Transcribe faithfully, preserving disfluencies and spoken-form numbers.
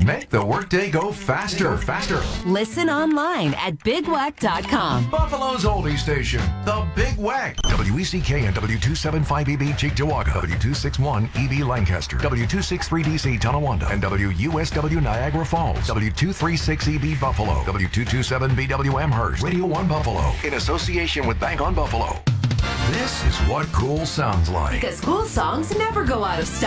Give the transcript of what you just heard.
Make the workday go faster, faster. Listen online at big wack dot com. Buffalo's oldie station, the Big Wack. W E C K and W two seventy-five E B Cheektowaga, W two sixty-one E B Lancaster, W two sixty-three D C Tonawanda, and W U S W Niagara Falls, W two thirty-six E B Buffalo, W two twenty-seven B W Amherst, Radio one Buffalo, in association with Bank on Buffalo. This is what cool sounds like. Because cool songs never go out of style.